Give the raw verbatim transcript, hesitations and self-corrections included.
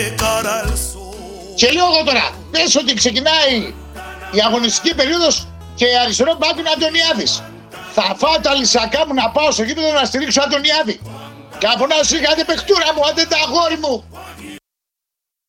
Και λέω εγώ τώρα, πες ότι ξεκινάει η αγωνιστική περίοδος και αριστερό μπακ είναι Αντωνιάδης. Θα φάω τα λυσακά μου να πάω στο γήπεδο να στηρίξω Αντωνιάδη. Και να φωνάζω, σιγά παιχτούρα μου, άντε τα αγόρι μου.